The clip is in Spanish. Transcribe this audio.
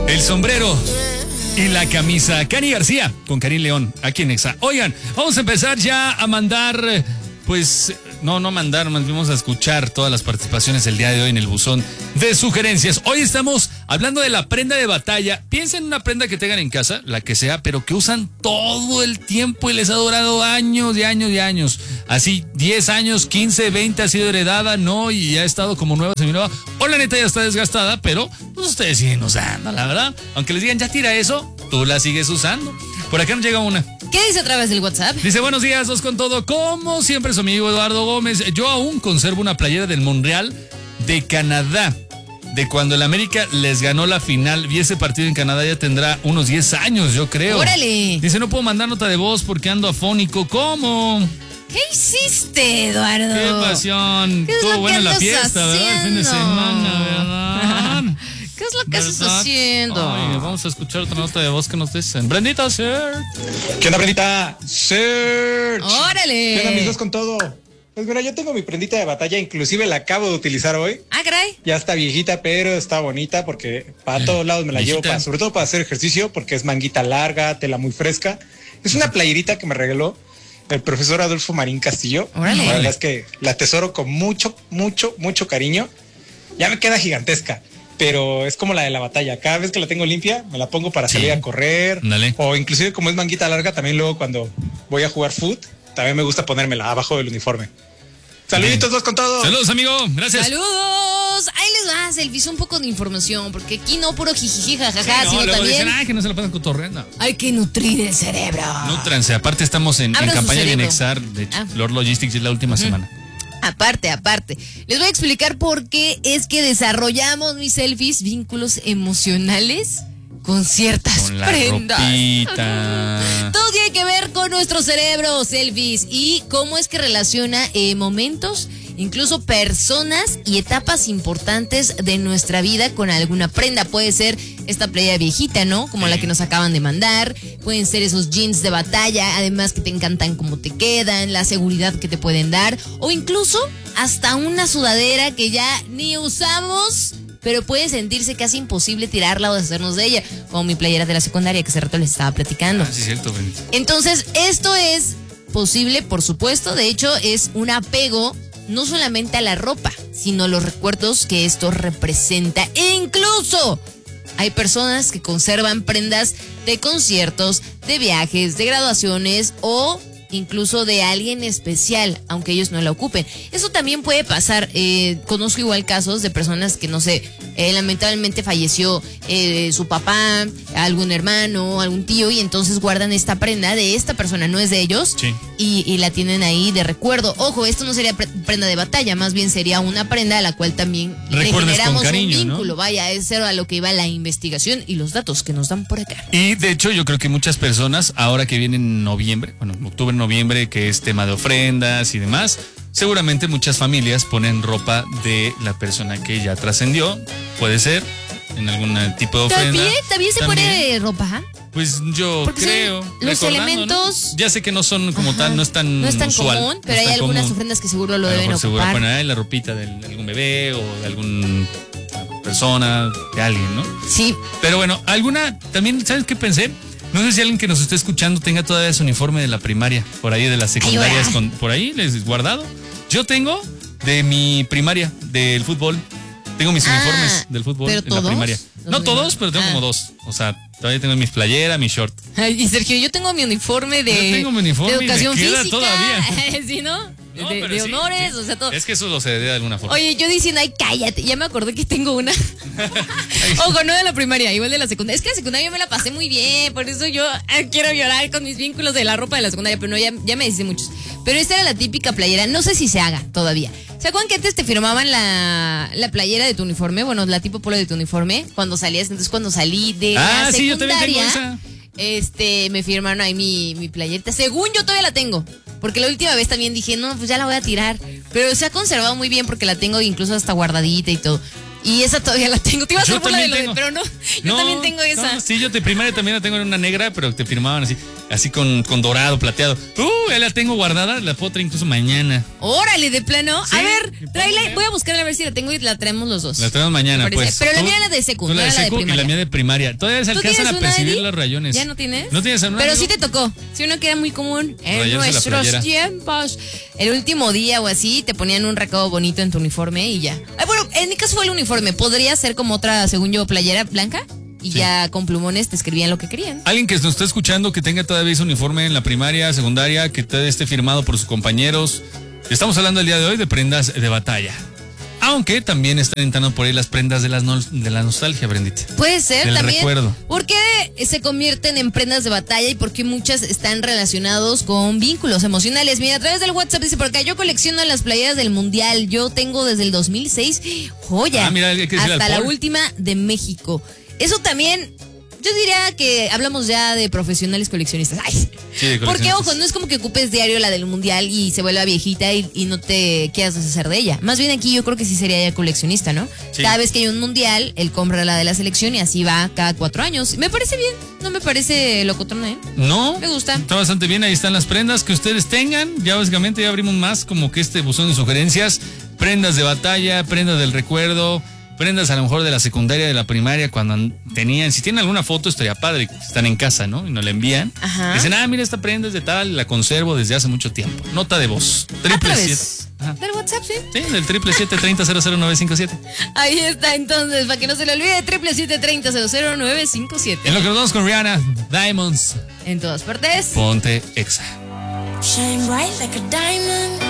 El sombrero y la camisa. Cani García con Karim León, aquí en Exa. Oigan, vamos a empezar ya a mandar, pues, no mandar, más vamos a escuchar todas las participaciones del día de hoy en el buzón de sugerencias. Hoy estamos hablando de la prenda de batalla. Piensen en una prenda que tengan en casa, la que sea, pero que usan todo el tiempo y les ha durado años y años y años. Así, 10 años, 15, 20 ha sido heredada, ¿no? Y ha estado como nueva, seminueva. O la neta ya está desgastada, pero pues ustedes siguen usando, la verdad. Aunque les digan, ya tira eso, tú la sigues usando. Por acá nos llega una. ¿Qué dice a través del WhatsApp? Dice, buenos días, dos con todo. Como siempre, su amigo Eduardo Gómez. Yo aún conservo una playera del Montreal de Canadá, de cuando el América les ganó la final. Vi ese partido en Canadá, ya tendrá unos 10 años, yo creo. ¡Órale! Dice, no puedo mandar nota de voz porque ando afónico. ¿Cómo? ¿Qué hiciste, Eduardo? ¡Qué pasión! ¿Qué es Estuvo lo buena que la andas fiesta, ¿verdad? El fin de haciendo? semana, ¿verdad? ¿Qué es lo que estás ¿Verdad? haciendo? Ay, vamos a escuchar otra nota de voz que nos dicen. Brendita, sir. ¿Qué onda, Brendita? Search. ¡Órale! ¿Qué onda, mis dos con todo? Pues mira, yo tengo mi prendita de batalla, inclusive la acabo de utilizar hoy. Ah, caray. Ya está viejita, pero está bonita porque para todos lados me la llevo, Viejita. sobre todo para hacer ejercicio, porque es manguita larga, tela muy fresca. Es una playerita que me regaló el profesor Adolfo Marín Castillo. Órale. La verdad es que la atesoro con mucho cariño. Ya me queda gigantesca, pero es como la de la batalla. Cada vez que la tengo limpia, me la pongo para salir a correr. Dale. O inclusive como es manguita larga, también luego cuando voy a jugar fútbol, también me gusta ponérmela abajo del uniforme. Saluditos, dos con todo. Saludos, amigo. Gracias. ¡Saludos! Ahí les va, Selvis, un poco de información, porque aquí no puro jijiji, jajaja, No, sino luego también dicen, que no se la pasan cotorreando. hay que nutrir el cerebro. Nútranse. Aparte estamos en Abran su campaña de cerebro. Bienexar, de Lord Logistics, es la última semana. Aparte. Les voy a explicar por qué es que desarrollamos, mis selfies, vínculos emocionales con ciertas Con la prendas. ropita. Todo tiene que ver con nuestro cerebro, selfies, y cómo es que relaciona momentos, incluso personas y etapas importantes de nuestra vida con alguna prenda. Puede ser esta playa viejita, ¿no? Como la que nos acaban de mandar. Pueden ser esos jeans de batalla, además que te encantan cómo te quedan, la seguridad que te pueden dar, o incluso hasta una sudadera que ya ni usamos, pero puede sentirse casi imposible tirarla o deshacernos de ella, como mi playera de la secundaria que hace rato les estaba platicando. Sí, es cierto, Brendita. Entonces, esto es posible, por supuesto. De hecho, es un apego no solamente a la ropa, sino a los recuerdos que esto representa. E incluso hay personas que conservan prendas de conciertos, de viajes, de graduaciones o incluso de alguien especial, aunque ellos no la ocupen. Eso también puede pasar. Conozco igual casos de personas que, no sé, lamentablemente falleció su papá, algún hermano, algún tío, y entonces guardan esta prenda de esta persona, no es de ellos, Sí. y la tienen ahí de recuerdo. Ojo, esto no sería prenda de batalla, más bien sería una prenda a la cual también le Recuerdes generamos con cariño, un vínculo. ¿no? Vaya, eso era a lo que iba la investigación y los datos que nos dan por acá. Y de hecho yo creo que muchas personas, ahora que viene en noviembre, bueno, octubre, noviembre, que es tema de ofrendas y demás, seguramente muchas familias ponen ropa de la persona que ya trascendió. Puede ser en algún tipo de ofrenda. ¿También se pone ropa? Pues yo Porque son creo. los recordando, elementos. ¿no? Ya sé que no son como tal, no es tan No es tan usual, común, no pero es hay tan algunas común. ofrendas que seguro lo A lo deben mejor seguro ocupar. ponen ahí la ropita de algún bebé o de alguna persona, de alguien, ¿no? Sí. Pero bueno, también, ¿sabes qué pensé? No sé si alguien que nos esté escuchando tenga todavía su uniforme de la primaria, por ahí de las secundarias, ahora. por ahí les guardado. Yo tengo de mi primaria, del fútbol. Tengo mis uniformes del fútbol ¿pero de la todos? primaria. ¿Los No todos, uniformes? pero tengo como dos. O sea, todavía tengo mis playeras, mi short. Ay, y Sergio, yo tengo mi uniforme de, Yo tengo mi uniforme de y me educación queda física. todavía. ¿Sí, no? No, de pero sí, honores, sí. o sea, todo. Es que eso lo heredé de alguna forma. Oye, yo diciendo, ay, cállate, ya me acordé que tengo una. Ojo, no de la primaria, igual de la secundaria. Es que la secundaria yo me la pasé muy bien, por eso yo quiero llorar con mis vínculos de la ropa de la secundaria, pero no, ya me hice muchos. Pero esta era la típica playera, no sé si se haga todavía. ¿Se acuerdan que antes te firmaban la playera de tu uniforme? Bueno, la tipo polo de tu uniforme, cuando salías. Entonces, cuando salí de la sí, yo también tengo secundaria, esa. me firmaron ahí mi playerita. Según yo todavía la tengo. Porque la última vez también dije, no, pues ya la voy a tirar. Pero se ha conservado muy bien porque la tengo incluso hasta guardadita y todo. Y esa todavía la tengo. Te iba a hacer Yo burla de también lo de, tengo. pero no. Yo también tengo esa. No, sí, yo de primaria también la tengo en una negra, pero te firmaban así con dorado, plateado. Ya la tengo guardada, la puedo traer incluso mañana. Órale, de plano. Sí, a ver, tráela, voy a buscar a ver si la tengo y la traemos los dos. La traemos mañana, pues. Pero la mía era de secu, no la de era la de secu y primaria. la mía de primaria. Todavía se alcanzan a percibir los rayones. ¿Ya no tienes? ¿No tienes una? Pero sí te tocó. Sí, uno que era muy común en Rayarse la nuestros playera. tiempos. El último día o así te ponían un recado bonito en tu uniforme y ya. Bueno, en mi caso fue el uniforme. Podría ser como otra, según yo, playera blanca. Y Sí. ya con plumones te escribían lo que querían. Alguien que nos está escuchando que tenga todavía ese uniforme en la primaria, secundaria, que todavía esté firmado por sus compañeros. Estamos hablando el día de hoy de prendas de batalla. Aunque también están entrando por ahí las prendas de la nostalgia, Brendita. Puede ser Del también. recuerdo. ¿Por qué se convierten en prendas de batalla y por qué muchas están relacionados con vínculos emocionales? Mira, a través del WhatsApp dice por acá, yo colecciono las playeras del Mundial. Yo tengo desde el 2006 joya. Mira, hay que decirle hasta al la Paul. última de México. Eso también, yo diría que hablamos ya de profesionales coleccionistas. Ay. Sí, de Porque, coleccionistas. ojo, no es como que ocupes diario la del Mundial y se vuelva viejita y no te quieras deshacer de ella. Más bien aquí yo creo que sí sería ya coleccionista, ¿no? Sí. Cada vez que hay un Mundial, él compra la de la selección y así va cada 4 años. Me parece bien, no me parece locotrona, ¿eh? No, Me gusta. Está bastante bien, ahí están las prendas que ustedes tengan. Ya básicamente ya abrimos más como que este buzón de sugerencias. Prendas de batalla, prendas del recuerdo, prendas a lo mejor de la secundaria, de la primaria, cuando tenían, si tienen alguna foto estaría padre, están en casa, ¿no? Y nos la envían. Ajá. Dicen, mira, esta prenda es de tal, la conservo desde hace mucho tiempo. Nota de voz. A Triple través 7. Ajá. del WhatsApp, sí. Sí, del 777-30-00957. Ahí está, entonces, para que no se le olvide, 777-30-00957. En lo que nos vamos con Rihanna, Diamonds, En todas partes. ponte Exa. Shine bright like a diamond.